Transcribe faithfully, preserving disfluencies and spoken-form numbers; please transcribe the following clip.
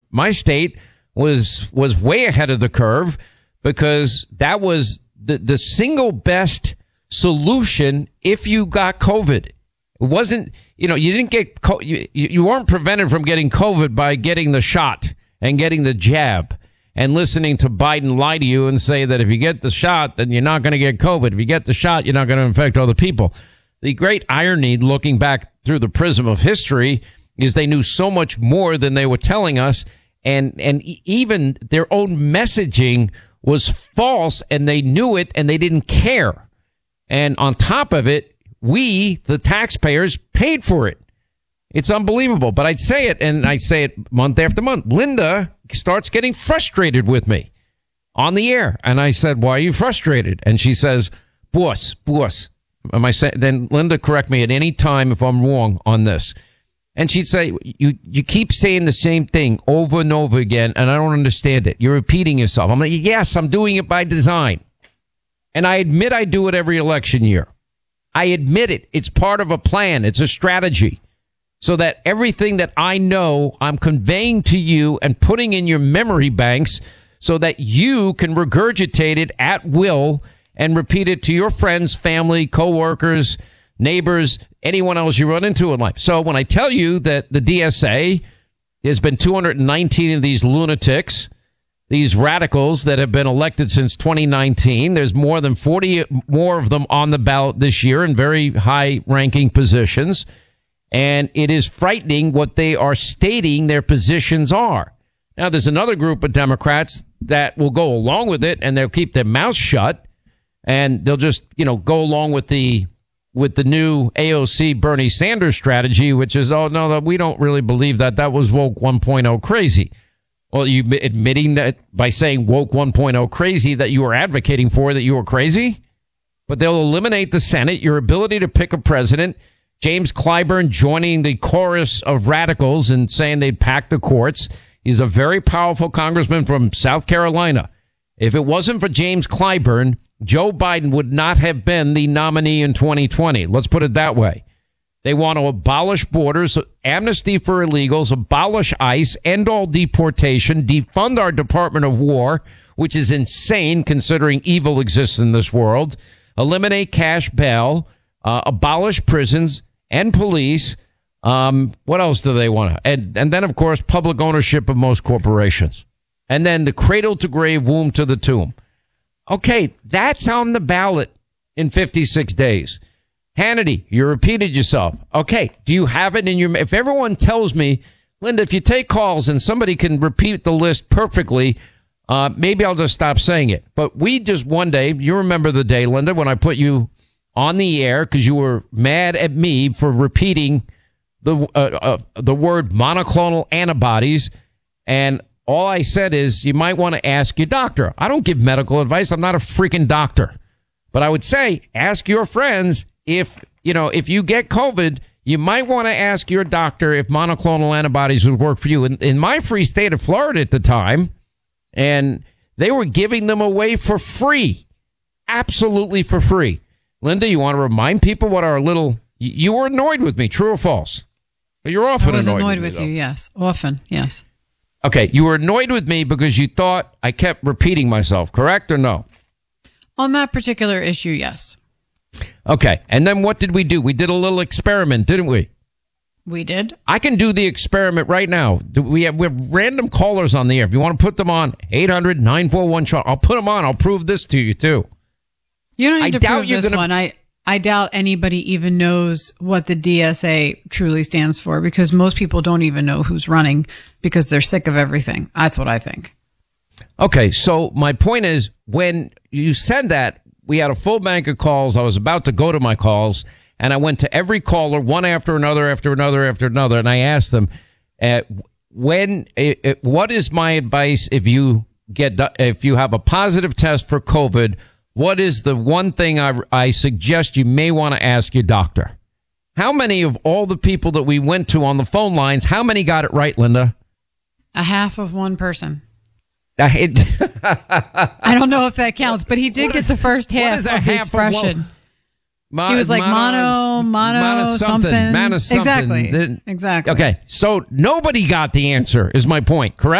my state was was way ahead of the curve because that was the, the single best solution if you got COVID. It wasn't, you know, you didn't get, you, you weren't prevented from getting COVID by getting the shot and getting the jab and listening to Biden lie to you and say that if you get the shot, then you're not going to get COVID. If you get the shot, you're not going to infect other people. The great irony, looking back through the prism of history, is they knew so much more than they were telling us. And, and even their own messaging was false, and they knew it, and they didn't care. And on top of it, we, the taxpayers, paid for it. It's unbelievable. But I'd say it, and I say it month after month. Linda starts getting frustrated with me on the air. And I said, why are you frustrated? And she says, boss, boss. Am I saying? Then Linda, correct me at any time if I'm wrong on this. And she'd say, you, you keep saying the same thing over and over again, and I don't understand it. You're repeating yourself. I'm like, yes, I'm doing it by design. And I admit I do it every election year. I admit it. It's part of a plan. It's a strategy. So that everything that I know, I'm conveying to you and putting in your memory banks so that you can regurgitate it at will and repeat it to your friends, family, coworkers, neighbors, anyone else you run into in life. So when I tell you that the D S A, there's been two hundred nineteen of these lunatics, these radicals that have been elected since twenty nineteen. There's more than forty more of them on the ballot this year in very high ranking positions. And it is frightening what they are stating their positions are. Now, there's another group of Democrats that will go along with it, and they'll keep their mouths shut, and they'll just, you know, go along with the with the new A O C Bernie Sanders strategy, which is, oh, no, we don't really believe that. That was woke one point oh crazy. Well, you admitting that by saying woke one point oh crazy that you were advocating for that you were crazy? But they'll eliminate the Senate, your ability to pick a president. James Clyburn joining the chorus of radicals and saying they'd pack the courts. He's a very powerful congressman from South Carolina. If it wasn't for James Clyburn, Joe Biden would not have been the nominee in twenty twenty. Let's put it that way. They want to abolish borders, amnesty for illegals, abolish ICE, end all deportation, defund our Department of War, which is insane considering evil exists in this world, eliminate cash bail, uh, abolish prisons and police. Um, what else do they want to? And, and then, of course, public ownership of most corporations. And then the cradle to grave, womb to the tomb. Okay, that's on the ballot in fifty-six days. Hannity, you repeated yourself. Okay, do you have it in your... If everyone tells me, Linda, if you take calls and somebody can repeat the list perfectly, uh, maybe I'll just stop saying it. But we just one day, you remember the day, Linda, when I put you on the air because you were mad at me for repeating the uh, uh, the word monoclonal antibodies, and all I said is you might want to ask your doctor. I don't give medical advice. I'm not a freaking doctor. But I would say ask your friends if, you know, if you get COVID, you might want to ask your doctor if monoclonal antibodies would work for you. In, in my free state of Florida at the time, and they were giving them away for free, absolutely for free. Linda, you want to remind people what our little... You were annoyed with me, true or false? You're often I was annoyed, annoyed with, with me, you, yes. Often, yes. Okay, you were annoyed with me because you thought I kept repeating myself, correct or no? On that particular issue, yes. Okay, and then what did we do? We did a little experiment, didn't we? We did. I can do the experiment right now. Do we have, we have random callers on the air. If you want to put them on, eight hundred nine four one, I'll put them on. I'll prove this to you, too. You don't need I to doubt prove you're this gonna... one. I, I doubt anybody even knows what the D S A truly stands for because most people don't even know who's running because they're sick of everything. That's what I think. Okay, so my point is when you said that, we had a full bank of calls. I was about to go to my calls, and I went to every caller, one after another, after another, after another, and I asked them, uh, when, uh, what is my advice if you get, if you have a positive test for COVID? What is the one thing I, I suggest you may want to ask your doctor? How many of all the people that we went to on the phone lines, how many got it right, Linda? A half of one person. I, it, I don't know if that counts, but he did what get is, the first half of half the expression. Of Mo- he was like mono, mono, mono something. something. Mono something. Exactly. Exactly. Okay, so nobody got the answer is my point, correct?